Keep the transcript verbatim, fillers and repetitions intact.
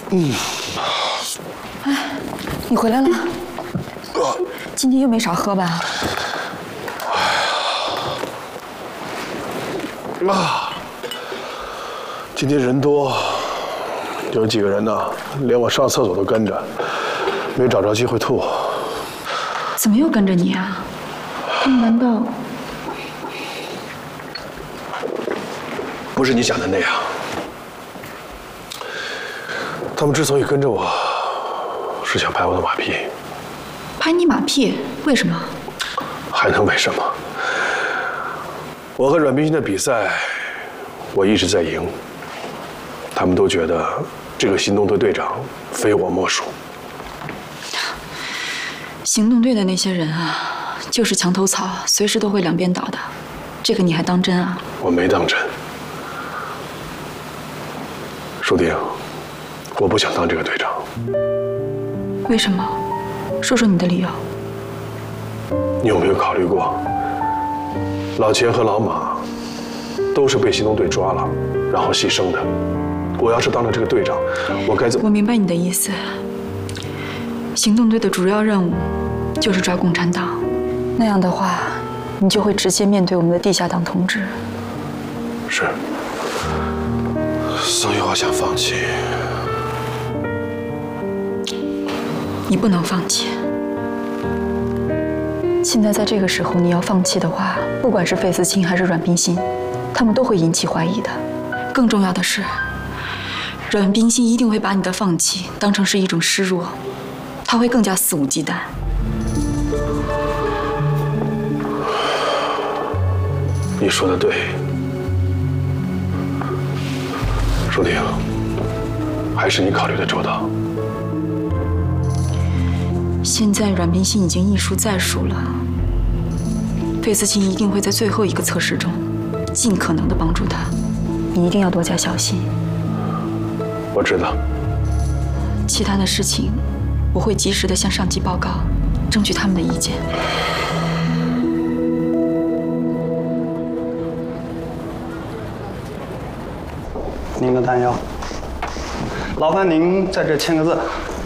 嗯。 哎，你回来了。今天又没少喝吧？ 哎呀，啊，今天人多，有几个人呢，连我上厕所都跟着，没找着机会吐。 怎么又跟着你啊？他们难道？ 不是你想的那样，他们之所以跟着我，是想拍我的马屁。 拍你马屁？为什么？ 还能为什么？我和阮冰心的比赛，我一直在赢。他们都觉得这个行动队队长非我莫属。 行动队的那些人啊，就是墙头草，随时都会两边倒的。这个你还当真啊？ 我没当真。 舒婷，我不想当这个队长。 为什么？说说你的理由。 你有没有考虑过，老钱和老马都是被行动队抓了，然后牺牲的。我要是当了这个队长，我该怎么？ 我明白你的意思。行动队的主要任务就是抓共产党，那样的话，你就会直接面对我们的地下党同志。 是。 所以我想放弃。 你不能放弃。现在在这个时候，你要放弃的话，不管是费思清还是阮冰心，他们都会引起怀疑的。更重要的是，阮冰心一定会把你的放弃当成是一种示弱，他会更加肆无忌惮。 你说的对。 舒婷，还是你考虑的周到。 现在阮冰心已经一输再输了，费思清一定会在最后一个测试中，尽可能的帮助他。你一定要多加小心。 我知道。 其他的事情，我会及时的向上级报告，争取他们的意见。 您的弹药，劳烦您在这签个字。